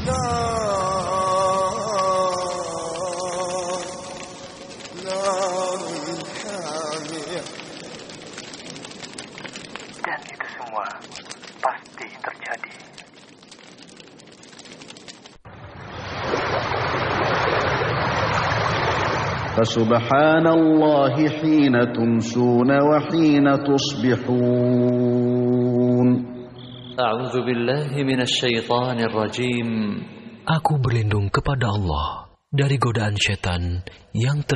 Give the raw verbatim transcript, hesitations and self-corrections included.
Dan itu semua pasti terjadi. Fasubhanallahi hina tumsuna wa hina tusbihun. A'udzu billahi minasy syaithanir rajim. Aku berlindung kepada Allah dari godaan syaitan yang ter